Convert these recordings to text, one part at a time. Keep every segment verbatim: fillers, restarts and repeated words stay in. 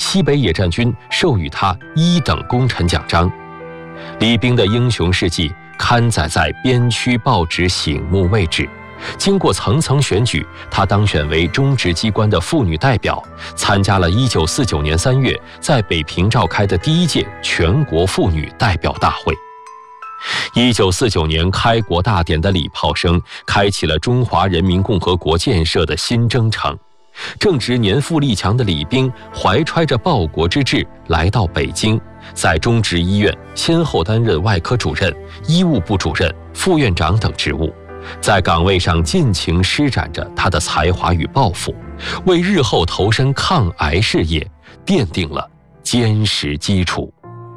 西北野战军授予他一等功臣奖章。李冰的英雄事迹刊载在边区报纸醒目位置。经过层层选举，他当选为中直机关的妇女代表，参加了一九四九年三月在北平召开的第一届全国妇女代表大会。一九四九年开国大典的礼炮声，开启了中华人民共和国建设的新征程。正值年富力强的李冰，怀揣着报国之志来到北京，在中直医院先后担任外科主任、医务部主任、副院长等职务，在岗位上尽情施展着他的才华与抱负，为日后投身抗癌事业奠定了坚实基础。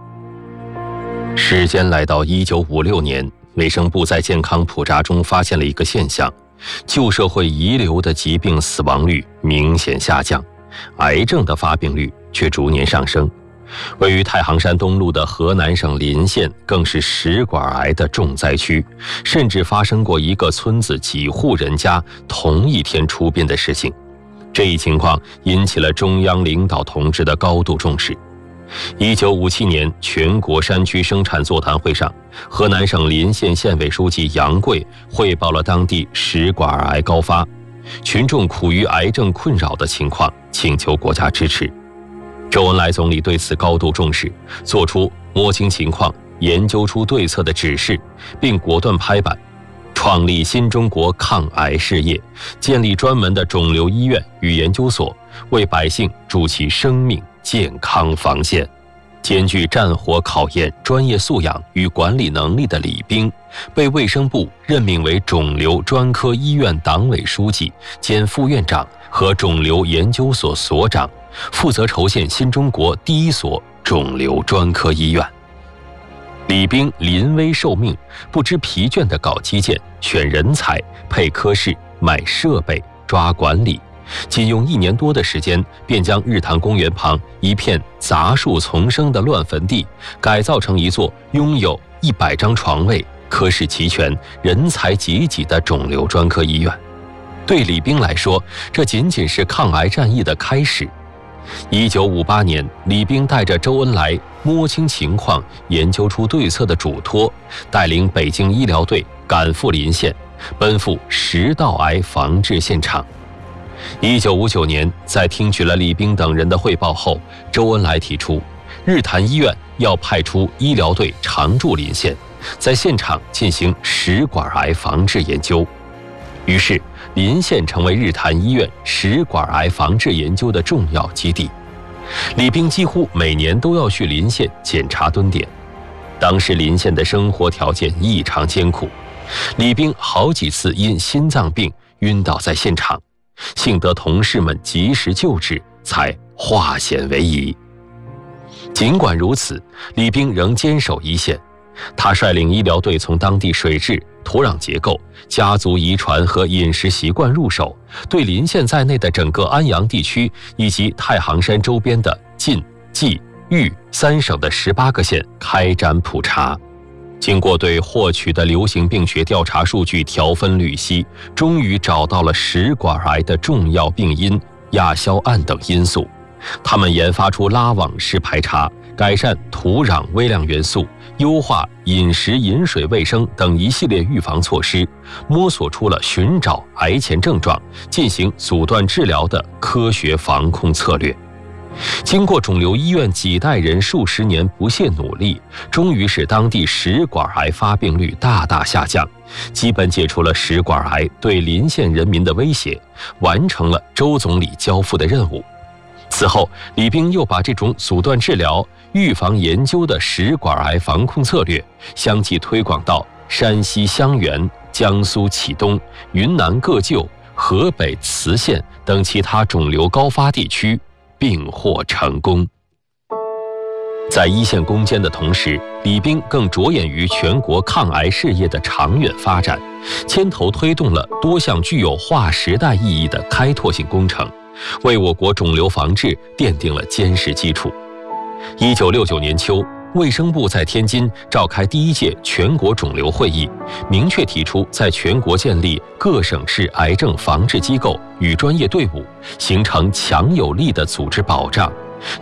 时间来到一九五六年，卫生部在健康普查中发现了一个现象，旧社会遗留的疾病死亡率明显下降，癌症的发病率却逐年上升。位于太行山东麓的河南省临县更是食管癌的重灾区，甚至发生过一个村子几户人家同一天出殡的事情。这一情况引起了中央领导同志的高度重视。一九五七年全国山区生产座谈会上，河南省临县县委书记杨贵汇报了当地食管癌高发，群众苦于癌症困扰的情况，请求国家支持。周恩来总理对此高度重视，作出摸清情况、研究出对策的指示，并果断拍板，创立新中国抗癌事业，建立专门的肿瘤医院与研究所，为百姓筑起生命健康防线。兼具战火考验专业素养与管理能力的李冰，被卫生部任命为肿瘤专科医院党委书记兼副院长和肿瘤研究所所长，负责筹建新中国第一所肿瘤专科医院。李冰临危受命，不知疲倦地搞基建、选人才、配科室、买设备、抓管理，仅用一年多的时间，便将日坛公园旁一片杂树丛生的乱坟地改造成一座拥有一百张床位、科室齐全、人才济济的肿瘤专科医院。对李冰来说，这仅仅是抗癌战役的开始。一九五八年，李冰带着周恩来摸清情况、研究出对策的嘱托，带领北京医疗队赶赴临县，奔赴食道癌防治现场。一九五九年，在听取了李冰等人的汇报后，周恩来提出，日坛医院要派出医疗队常驻临县，在现场进行食管癌防治研究。于是，临县成为日坛医院食管癌防治研究的重要基地。李冰几乎每年都要去临县检查蹲点。当时临县的生活条件异常艰苦，李冰好几次因心脏病晕倒在现场，幸得同事们及时救治，才化险为夷。尽管如此，李冰仍坚守一线。他率领医疗队从当地水质、土壤结构、家族遗传和饮食习惯入手，对临县在内的整个安阳地区以及太行山周边的晋、冀、豫三省的十八个县开展普查。经过对获取的流行病学调查数据条分缕析，终于找到了食管癌的重要病因亚硝胺等因素。他们研发出拉网式排查、改善土壤微量元素、优化饮食饮水卫生等一系列预防措施，摸索出了寻找癌前症状、进行阻断治疗的科学防控策略。经过肿瘤医院几代人数十年不懈努力，终于使当地食管癌发病率大大下降，基本解除了食管癌对临县人民的威胁，完成了周总理交付的任务。此后，李冰又把这种阻断治疗、预防研究的食管癌防控策略相继推广到山西襄垣、江苏启东、云南个旧、河北磁县等其他肿瘤高发地区，并获成功。在一线攻坚的同时，李冰更着眼于全国抗癌事业的长远发展，牵头推动了多项具有划时代意义的开拓性工程，为我国肿瘤防治奠定了坚实基础。一九六九年秋，卫生部在天津召开第一届全国肿瘤会议，明确提出在全国建立各省市癌症防治机构与专业队伍，形成强有力的组织保障